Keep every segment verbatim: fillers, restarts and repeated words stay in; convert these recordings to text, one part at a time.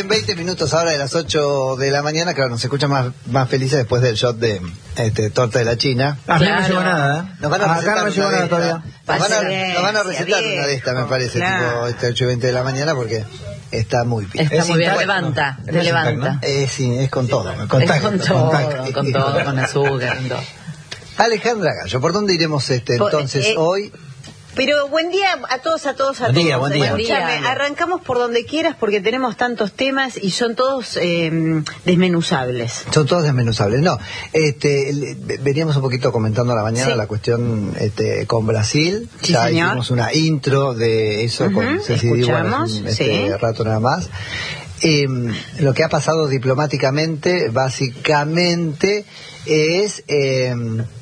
bien, veinte minutos ahora de las ocho de la mañana. Claro, nos escuchan más, más felices después del shot de este, torta de la China. A mí no llegó nada, ¿eh? Nos van a Acá no me llegó nada todavía. Nos van a, nos van a recetar una de estas, me parece, claro. tipo este ocho y veinte de la mañana, porque está muy bien. Está Es muy bien, intacto. levanta, Es te intacto, levanta. ¿no? Eh, sí, es con todo. Es Contacto, con todo, contacto. con todo, con azúcar, con todo. Alejandra Gallo, ¿por dónde iremos este Por- entonces eh, hoy? Pero buen día a todos, a todos, a Buen todos. día, buen día. Escúchame, Buen día. arrancamos por donde quieras porque tenemos tantos temas y son todos eh, desmenuzables. Son todos desmenuzables. No, este, el- veníamos un poquito comentando a la mañana Sí. la cuestión este, con Brasil. Sí, ya señor. hicimos una intro de eso Ujú, con Ceci Diwan escuchamos, hace un este, sí. rato nada más. Eh, lo que ha pasado diplomáticamente, básicamente, es eh,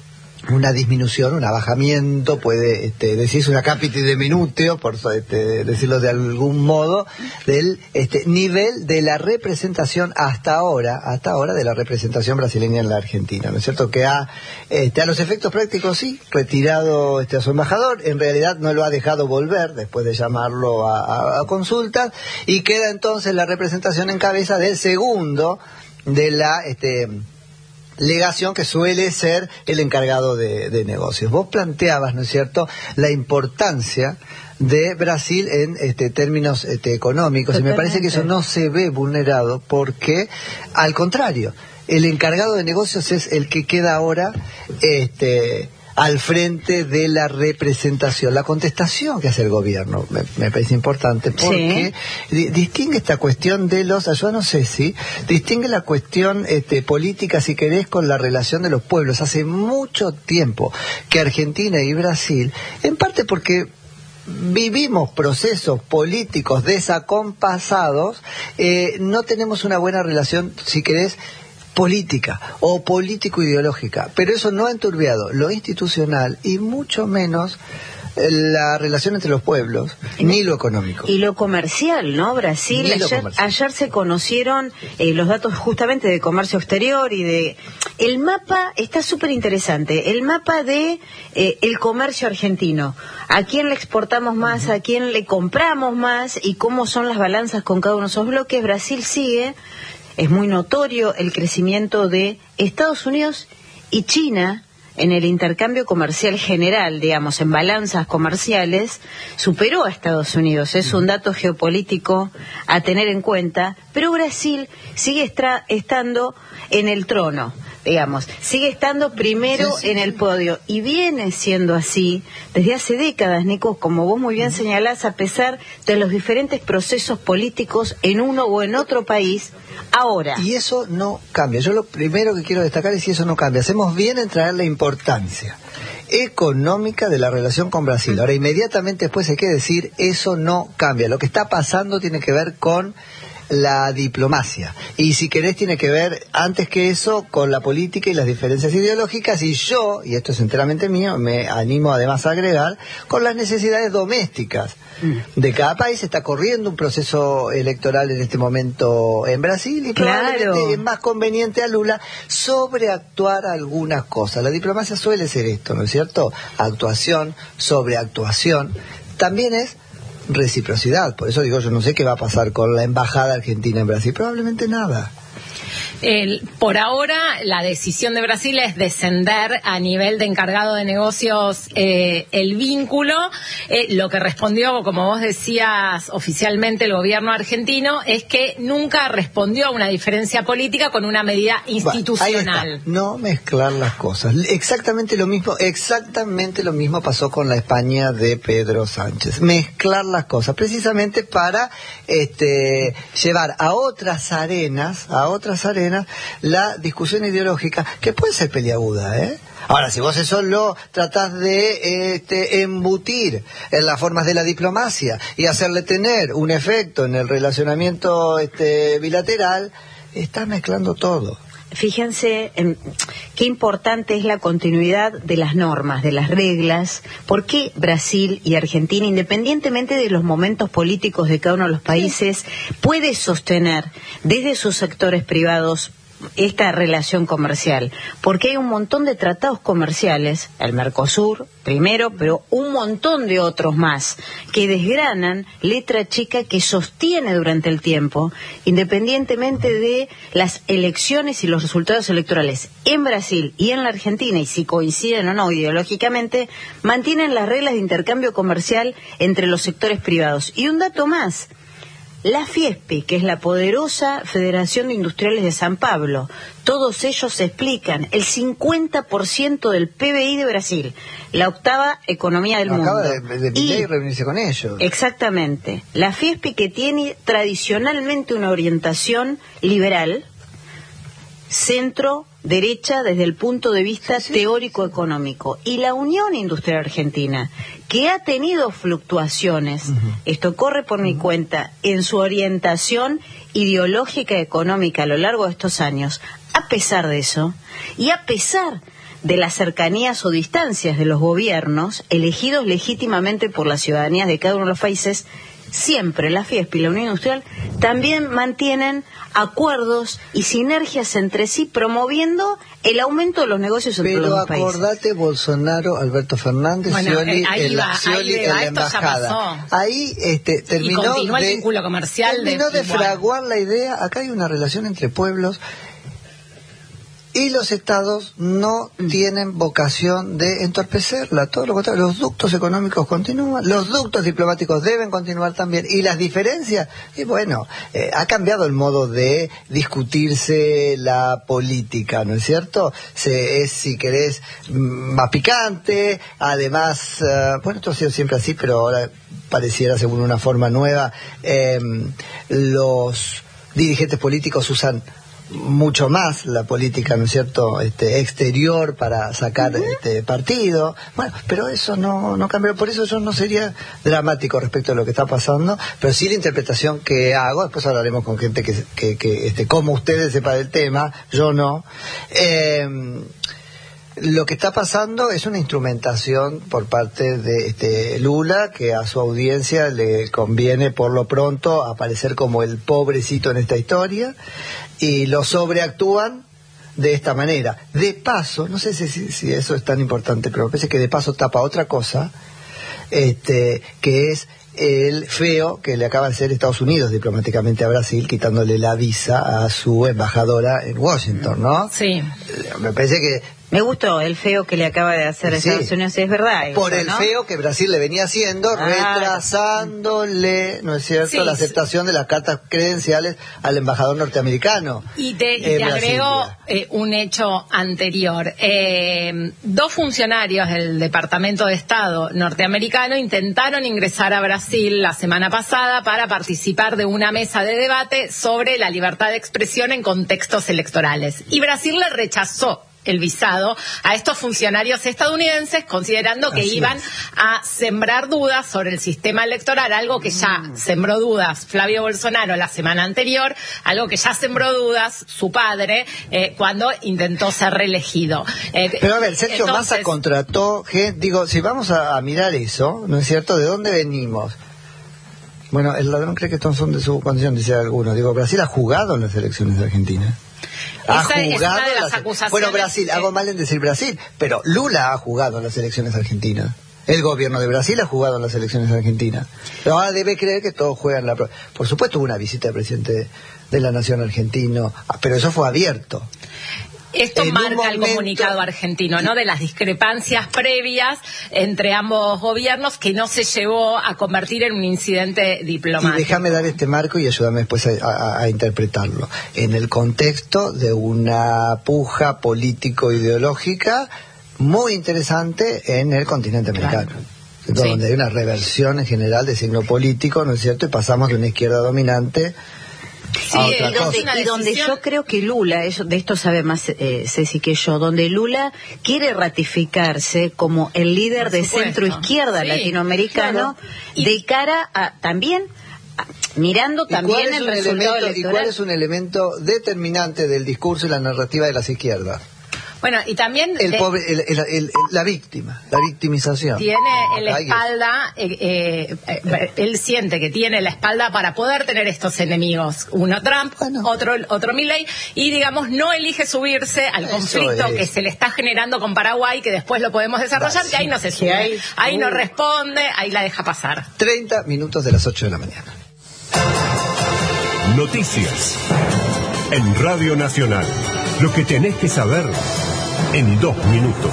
una disminución, un abajamiento, puede este, decirse una cápita de minuteo, por este, decirlo de algún modo, del este, nivel de la representación hasta ahora, hasta ahora de la representación brasileña en la Argentina, ¿no es cierto? Que ha, este, a los efectos prácticos sí, retirado este, a su embajador, en realidad no lo ha dejado volver después de llamarlo a, a, a consultas, y queda entonces la representación en cabeza del segundo de la este legación, que suele ser el encargado de, de negocios. Vos planteabas, ¿no es cierto?, la importancia de Brasil en este, términos este, económicos. Totalmente. Y me parece que eso no se ve vulnerado porque, al contrario, el encargado de negocios es el que queda ahora este, al frente de la representación, la contestación que hace el gobierno. Me, me parece importante porque Sí. di- distingue esta cuestión de los, yo no sé si, distingue la cuestión este, política, si querés, con la relación de los pueblos. Hace mucho tiempo que Argentina y Brasil, en parte porque vivimos procesos políticos desacompasados, eh, no tenemos una buena relación, si querés, política o político-ideológica, pero eso no ha enturbiado lo institucional y mucho menos eh, la relación entre los pueblos, ni lo económico. Y lo comercial, ¿no? Brasil, Ni lo ayer, comercial. ayer se conocieron eh, los datos justamente de comercio exterior y de... El mapa está súper interesante, el mapa de eh, el comercio argentino. ¿A quién le exportamos más? ¿A quién le compramos más? ¿Y cómo son las balanzas con cada uno de esos bloques? Brasil sigue, es muy notorio el crecimiento de Estados Unidos y China en el intercambio comercial general, digamos, en balanzas comerciales, superó a Estados Unidos. Es un dato geopolítico a tener en cuenta, pero Brasil sigue estra- estando en el trono, digamos, sigue estando primero Sí, sí, en el sí. podio, y viene siendo así desde hace décadas, Nico, como vos muy bien señalás, a pesar de los diferentes procesos políticos en uno o en otro país, ahora. Y eso no cambia. Yo lo primero que quiero destacar es si eso no cambia. Hacemos bien en traer la importancia económica de la relación con Brasil. Ahora, inmediatamente después hay que decir, eso no cambia. Lo que está pasando tiene que ver con la diplomacia. Y si querés tiene que ver, antes que eso, con la política y las diferencias ideológicas. Y yo, y esto es enteramente mío, me animo además a agregar, con las necesidades domésticas de cada país. Está corriendo un proceso electoral en este momento en Brasil y Claro. probablemente es más conveniente a Lula sobreactuar algunas cosas. La diplomacia suele ser esto, ¿no es cierto? Actuación, sobreactuación. También es reciprocidad. Por eso digo, yo no sé qué va a pasar con la embajada argentina en Brasil. Probablemente nada. El, por ahora, la decisión de Brasil es descender a nivel de encargado de negocios eh, el vínculo. Eh, lo que respondió, como vos decías, oficialmente el gobierno argentino, es que nunca respondió a una diferencia política con una medida institucional. Bueno, ahí está. No mezclar las cosas. Exactamente lo mismo, exactamente lo mismo pasó con la España de Pedro Sánchez. Mezclar las cosas, precisamente para este, llevar a otras arenas, a otras arenas, la discusión ideológica, que puede ser peliaguda, ¿eh? Ahora, si vos eso lo tratás de este, embutir en las formas de la diplomacia y hacerle tener un efecto en el relacionamiento este, bilateral, estás mezclando todo. Fíjense en qué importante es la continuidad de las normas, de las reglas. ¿Por qué Brasil y Argentina, independientemente de los momentos políticos de cada uno de los países, puede sostener desde sus sectores privados esta relación comercial, porque hay un montón de tratados comerciales, el Mercosur primero, pero un montón de otros más, que desgranan letra chica que sostiene durante el tiempo, independientemente de las elecciones y los resultados electorales en Brasil y en la Argentina, y si coinciden o no ideológicamente, mantienen las reglas de intercambio comercial entre los sectores privados. Y un dato más: la FIESPI, que es la poderosa Federación de Industriales de San Pablo, todos ellos explican el cincuenta por ciento del P B I de Brasil, la octava economía del Acaba mundo. de, de, de y, reunirse con ellos. Exactamente. La FIESPI, que tiene tradicionalmente una orientación liberal, centro derecha desde el punto de vista sí, teórico-económico, y la Unión Industrial Argentina, que ha tenido fluctuaciones, uh-huh. esto corre por uh-huh. mi cuenta, en su orientación ideológica y económica a lo largo de estos años. A pesar de eso, y a pesar de las cercanías o distancias de los gobiernos elegidos legítimamente por las ciudadanías de cada uno de los países, siempre la FIESPI y la Unión Industrial también mantienen acuerdos y sinergias entre sí, promoviendo el aumento de los negocios entre Pero los dos países. Pero acordate, Bolsonaro, Alberto Fernández, bueno, Scioli, eh, ahí en la, va, Scioli ahí en va, la esto embajada. Ya pasó. Ahí este, terminó, y continúa de, el vínculo comercial terminó de, de fraguar la idea. Acá hay una relación entre pueblos. Y los estados no mm. tienen vocación de entorpecerla, todo lo contrario, los ductos económicos continúan, los ductos diplomáticos deben continuar también, y las diferencias, y bueno, eh, ha cambiado el modo de discutirse la política, ¿no es cierto? Se, es, si querés, más picante, además, uh, bueno, esto ha sido siempre así, pero ahora pareciera, según una forma nueva, eh, los dirigentes políticos usan mucho más la política, ¿no es cierto?, este, exterior para sacar uh-huh. este partido. Bueno, pero eso no, no cambió, por eso yo no sería dramático respecto a lo que está pasando, pero sí la interpretación que hago, después hablaremos con gente que, que, que este, como ustedes sepa del tema, yo no. Eh, Lo que está pasando es una instrumentación por parte de este Lula, que a su audiencia le conviene por lo pronto aparecer como el pobrecito en esta historia, y lo sobreactúan de esta manera. De paso, no sé si, si eso es tan importante, pero me parece que de paso tapa otra cosa, este, que es el feo que le acaba de hacer Estados Unidos diplomáticamente a Brasil, quitándole la visa a su embajadora en Washington, ¿no? Sí. Me parece que me gustó el feo que le acaba de hacer a sí. Estados Unidos, es verdad. Por eso, el ¿no? feo que Brasil le venía haciendo, ah, retrasándole, ¿no es cierto?, sí, la aceptación de las cartas credenciales al embajador norteamericano. Y te, y te agrego eh, un hecho anterior. Eh, dos funcionarios del Departamento de Estado norteamericano intentaron ingresar a Brasil la semana pasada para participar de una mesa de debate sobre la libertad de expresión en contextos electorales. Y Brasil le rechazó el visado a estos funcionarios estadounidenses, considerando que Así iban es. a sembrar dudas sobre el sistema electoral, algo que ya mm. sembró dudas Flavio Bolsonaro la semana anterior, algo que ya sembró dudas su padre eh, cuando intentó ser reelegido. Eh, Pero a ver, Sergio entonces, Massa contrató gente, digo, si vamos a, a mirar eso, ¿no es cierto?, ¿de dónde venimos? Bueno, el ladrón cree que estos son de su condición, dice alguno. Digo, Brasil ha jugado en las elecciones de Argentina. Ha Esa jugado es una de las las... acusaciones. Bueno, Brasil, que... hago mal en decir Brasil, pero Lula ha jugado en las elecciones argentinas. El gobierno de Brasil ha jugado en las elecciones argentinas. Pero ahora debe creer que todos juegan la... Por supuesto hubo una visita del presidente de la Nación argentino, pero eso fue abierto. Esto en marca momento... el comunicado argentino, ¿no?, de las discrepancias previas entre ambos gobiernos, que no se llevó a convertir en un incidente diplomático. Y déjame dar este marco y ayúdame después a, a, a interpretarlo. En el contexto de una puja político-ideológica muy interesante en el continente americano. Claro. Donde sí. hay una reversión en general de signo político, ¿no es cierto?, y pasamos de una izquierda dominante... Sí, y donde, y donde yo creo que Lula, eso, de esto sabe más eh, Ceci que yo, donde Lula quiere ratificarse como el líder de centro izquierda sí, latinoamericano, claro. de cara a también a, mirando también el resultado elemento, electoral. ¿Y cuál es un elemento determinante del discurso y la narrativa de las izquierdas? Bueno, y también... El de- pobre, el- el- el- la víctima, la victimización. tiene en la Acá hay que- espalda, eh, eh, eh, él siente que tiene la espalda para poder tener estos enemigos. Uno Trump, Bueno. otro otro Milei, y digamos, no elige subirse al Eso conflicto es. que se le está generando con Paraguay, que después lo podemos desarrollar, Va, que ahí sí. no se Que sube. ahí- Ahí no Uh. responde, ahí la deja pasar. treinta minutos de las ocho de la mañana. Noticias. En Radio Nacional. Lo que tenés que saber en dos minutos.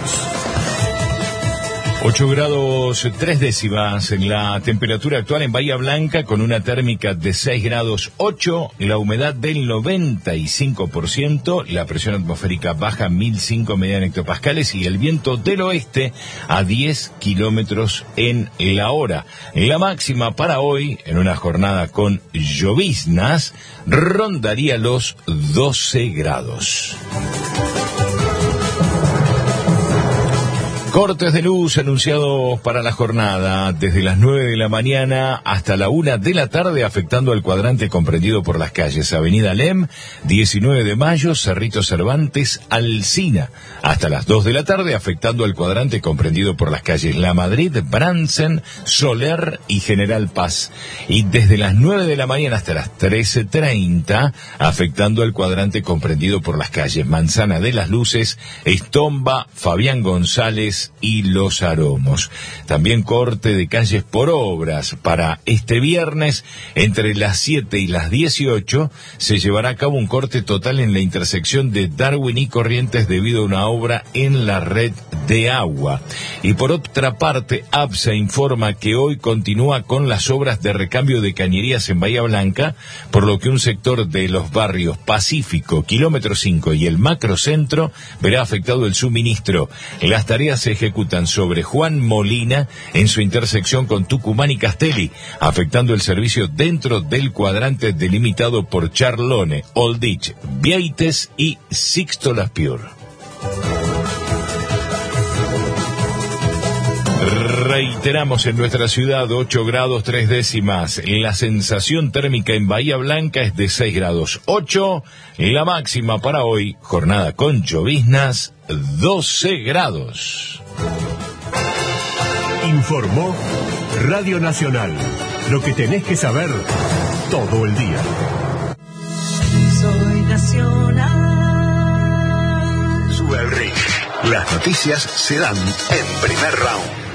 ocho grados tres décimas en la temperatura actual en Bahía Blanca, con una térmica de seis grados ocho, la humedad del noventa y cinco por ciento, la presión atmosférica baja mil cinco medidas en hectopascales y el viento del oeste a diez kilómetros en la hora. La máxima para hoy, en una jornada con lloviznas, rondaría los doce grados. Cortes de luz anunciados para la jornada desde las nueve de la mañana hasta la una de la tarde, afectando al cuadrante comprendido por las calles Avenida Lem, diecinueve de mayo, Cerrito Cervantes, Alsina, hasta las dos de la tarde, afectando al cuadrante comprendido por las calles La Madrid, Bransen, Soler y General Paz. Y desde las nueve de la mañana hasta las trece treinta, afectando al cuadrante comprendido por las calles Manzana de las Luces, Estomba, Fabián González y Los Aromos. También corte de calles por obras. Para este viernes, entre las siete y las dieciocho, se llevará a cabo un corte total en la intersección de Darwin y Corrientes debido a una obra en la red de agua. Y por otra parte, APSA informa que hoy continúa con las obras de recambio de cañerías en Bahía Blanca, por lo que un sector de los barrios Pacífico, Kilómetro cinco y el Macrocentro verá afectado el suministro. Las tareas se ejecutan sobre Juan Molina en su intersección con Tucumán y Castelli, afectando el servicio dentro del cuadrante delimitado por Charlone, Oldich, Vieites y Sixto Laspiur. Reiteramos, en nuestra ciudad ocho grados tres décimas, la sensación térmica en Bahía Blanca es de seis grados ocho, la máxima para hoy, jornada con lloviznas, doce grados. Informó Radio Nacional. Lo que tenés que saber todo el día. Soy nacional. Sube el ring. Las noticias se dan en primer round.